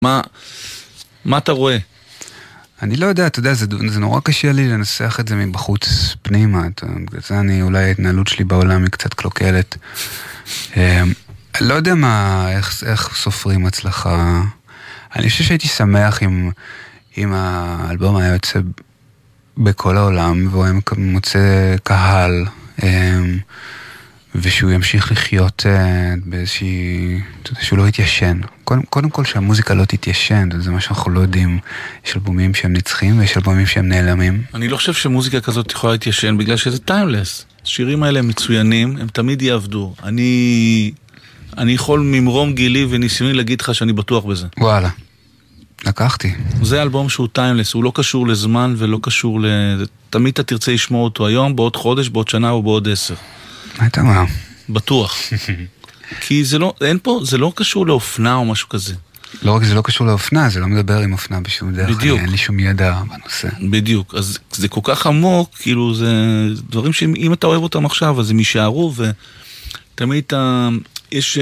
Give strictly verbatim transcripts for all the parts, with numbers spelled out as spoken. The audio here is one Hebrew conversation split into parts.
מה, מה אתה רואה? אני לא יודע, אתה יודע, זה, זה נורא קשה לי לנסח את זה מבחוץ פנימה. בגלל זה אני, אולי ההתנהלות שלי בעולם היא קצת קלוקלת. לא יודע מה, איך, איך סופרים הצלחה. אני חושב שהייתי שמח אם, אם האלבום היה יוצא בכל העולם, והוא היה מוצא קהל, ושהוא ימשיך לחיות באיזושהי, אתה יודע, שהוא לא יתיישן. קודם, קודם כל שהמוזיקה לא תתיישן, זה מה שאנחנו לא יודעים. יש אלבומים שהם נצחים ויש אלבומים שהם נעלמים. אני לא חושב שמוזיקה כזאת יכולה להתיישן, בגלל שזה טיימלס. השירים האלה הם מצוינים, הם תמיד יעבדו. אני, אני יכול ממרום גילי וניסיוני להגיד לך שאני בטוח בזה. וואלה, לקחתי. זה אלבום שהוא טיימלס, הוא לא קשור לזמן ולא קשור ל... תמיד אתה תרצה לשמוע אותו היום, בעוד חודש, בעוד שנה או בעוד עשר. מה אתה אומר? בטוח. כי זה לא, אין פה, זה לא קשור לאופנה או משהו כזה. לא רק זה לא קשור לאופנה, זה לא מדבר עם אופנה בשום דרך. בדיוק. אין לי שום ידע בנושא. בדיוק. אז זה כל כך עמוק, כאילו זה דברים שאם אתה אוהב אותם עכשיו, אז הם יישארו, ותמיד אתה, יש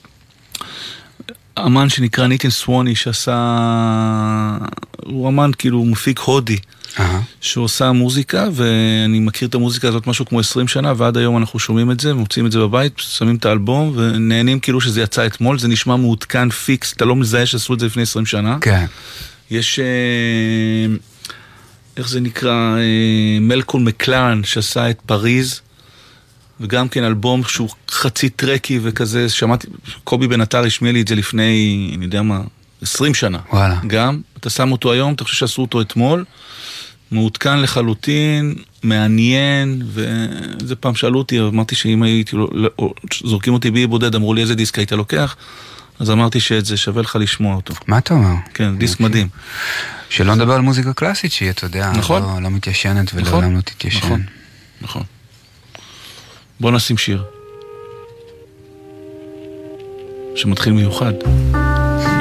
אמן שנקרא ניתן סווני, שעשה, הוא אמן כאילו, הוא מפיק הודי. שהוא עושה מוזיקה, ואני מכיר את המוזיקה הזאת משהו כמו עשרים שנה, ועד היום אנחנו שומעים את זה, מוצאים את זה בבית, שמים את האלבום, ונהנים כאילו שזה יצא אתמול, זה נשמע מעודכן פיקס, אתה לא מזהה שעשו את זה לפני עשרים שנה. כן. יש, איך זה נקרא, מלקול מקלרן, שעשה את פריז, וגם כן אלבום שהוא חצי טרקי וכזה, שמעתי, קובי בן עטר השמיע לי את זה לפני, אני יודע מה, עשרים שנה. וואלה. גם, אתה שם אותו היום, אתה חושב שעשו אותו אתמול, מעודכן לחלוטין, מעניין, וזה פעם שאלו אותי, אמרתי שאם הייתי, זורקים אותי בי בודד, אמרו לי איזה דיסק היית לוקח, אז אמרתי שאת זה שווה לך לשמוע אותו. מה אתה אומר? כן, דיסק מדהים. שלא נדבר על מוזיקה קלאסית שהיא, אתה יודע, נכון. לא, לא מתיישנת ולעולם לא תתיישן. נכון, נכון. בוא נשים שיר. שמתחיל מיוחד.